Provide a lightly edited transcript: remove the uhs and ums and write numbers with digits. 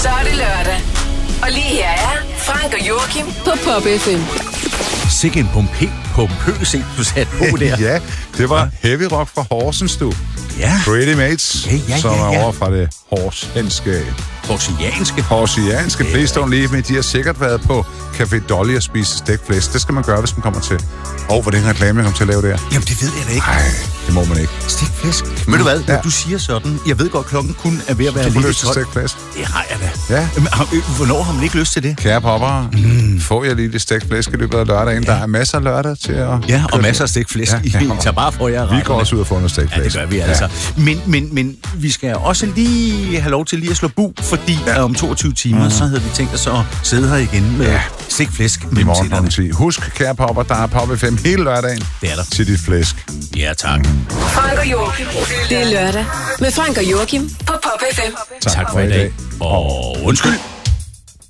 Så er det lørdag. Og lige her er Frank og Joachim på Pop FM. Sikke en pompøs en, du satte på der. Ja, det var heavy rock fra Horsens, du. Ja. Pretty Mates, Ja. som er over fra det horsianske. Please don't leave me. De har sikkert været på Café Dolly og spise stegt flæsk. Det skal man gøre, hvis man kommer til. Hvor det en reklame, jeg kom til at lave der? Jamen, det ved jeg da ikke. Nej, det må man ikke. Stegt flæsk. Ved du hvad, når du siger sådan, jeg ved godt, klokken kun er ved at være lidt 12. Du får lyst til til stegt flæsk? Det har jeg da. Ja. Men, hvornår har man ikke lyst til det? Kære popper, får jeg lige lidt stegt flæsk i løbet af lørdagen. Der er masser af lørdag til at... Ja, og masser af stegt flæsk. I tager bare for jer. Vi går også ud og får noget stegt flæsk. Ja, det gør vi altså. Men vi skal også lige have lov til lige at slå bu, fordi om 22 timer, så havde vi tænkt os at sidde her igen med stegt flæsk. I morgen kl. 10. Husk, kære popper, der er Pop FM hele lørdagen. Det er der. Til dit flæsk. Ja, tak. Frank og Joachim. Det er lørdag med Frank og Joachim på Pop FM. Tak for i dag. Og undskyld.